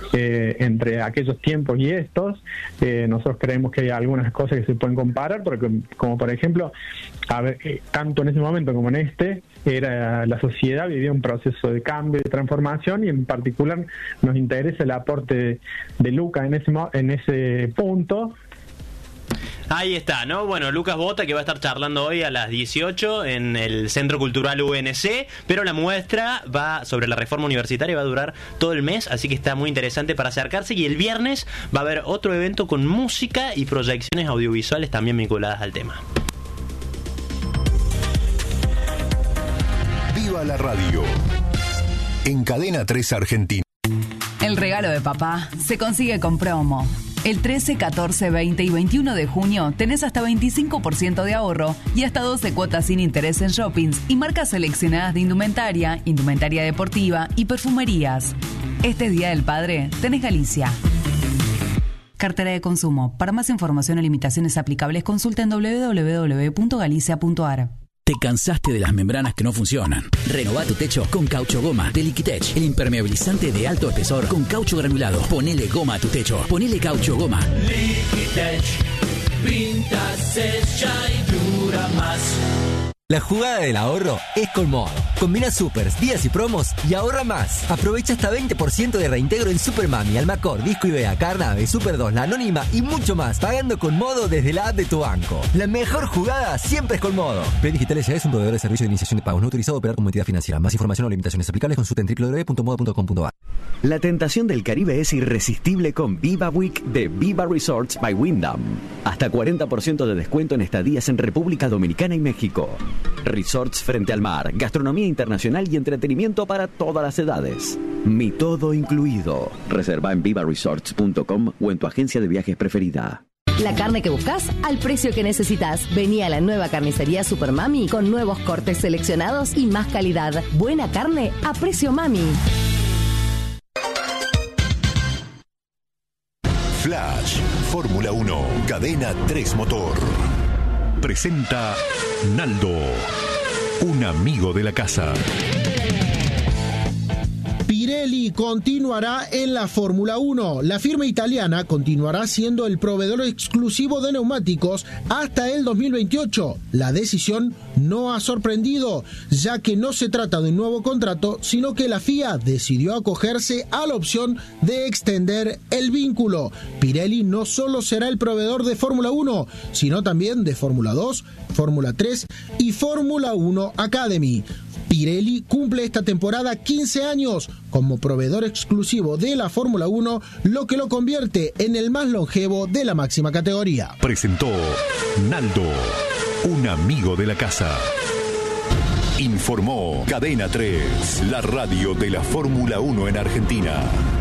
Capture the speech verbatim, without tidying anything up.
eh, entre aquellos tiempos y estos. Eh, nosotros creemos que hay algunas cosas que se pueden comparar, porque como por ejemplo, a ver, eh, tanto en ese momento como en este, era la sociedad vivía un proceso de cambio, de transformación, y en particular nos interesa el aporte de, de Lucas en ese, en ese punto. Ahí está, ¿no? Bueno, Lucas Bota, que va a estar charlando hoy a las dieciocho en el Centro Cultural U N C, pero la muestra va sobre la reforma universitaria, va a durar todo el mes, así que está muy interesante para acercarse. Y el viernes va a haber otro evento con música y proyecciones audiovisuales también vinculadas al tema. Viva la radio. En Cadena tres Argentina. El regalo de papá se consigue con promo. El trece, catorce, veinte y veintiuno de junio tenés hasta veinticinco por ciento de ahorro y hasta doce cuotas sin interés en shoppings y marcas seleccionadas de indumentaria, indumentaria deportiva y perfumerías. Este Día del Padre tenés Galicia. Cartera de consumo. Para más información o limitaciones aplicables, consulta en doble u doble u doble u punto galicia punto a r. ¿Te cansaste de las membranas que no funcionan? Renová tu techo con Caucho Goma de Liquitech, el impermeabilizante de alto espesor con caucho granulado. Ponele goma a tu techo. Ponele Caucho Goma. Liquitech, pinta, sella y dura más. La jugada del ahorro es Colmodo. Combina supers, días y promos y ahorra más. Aprovecha hasta veinte por ciento de reintegro en Supermami, Almacor, Disco Ibea, Carnave, Super dos, La Anónima y mucho más, pagando con Modo desde la app de tu banco. La mejor jugada siempre es Colmodo. Play Digital S A es un proveedor de servicio de iniciación de pagos no autorizado a operar como entidad financiera. Más información o limitaciones aplicables consulta en doble u doble u doble u punto modo punto com punto a r. La tentación del Caribe es irresistible con Viva Week de Viva Resorts by Wyndham. Hasta cuarenta por ciento de descuento en estadías en República Dominicana y México. Resorts frente al mar, gastronomía internacional y entretenimiento para todas las edades. Mi todo incluido. Reserva en viva resorts punto com o en tu agencia de viajes preferida. La carne que buscas al precio que necesitas. Vení a la nueva carnicería Super Mami con nuevos cortes seleccionados y más calidad. Buena carne a precio Mami. Flash, Fórmula uno, Cadena tres Motor. Presenta Naldo, un amigo de la casa. Pirelli continuará en la Fórmula uno. La firma italiana continuará siendo el proveedor exclusivo de neumáticos hasta el dos mil veintiocho. La decisión no ha sorprendido, ya que no se trata de un nuevo contrato, sino que la F I A decidió acogerse a la opción de extender el vínculo. Pirelli no solo será el proveedor de Fórmula uno, sino también de Fórmula dos, Fórmula tres y Fórmula uno Academy. Pirelli cumple esta temporada quince años como proveedor exclusivo de la Fórmula uno, lo que lo convierte en el más longevo de la máxima categoría. Presentó Naldo, un amigo de la casa. Informó Cadena tres, la radio de la Fórmula uno en Argentina.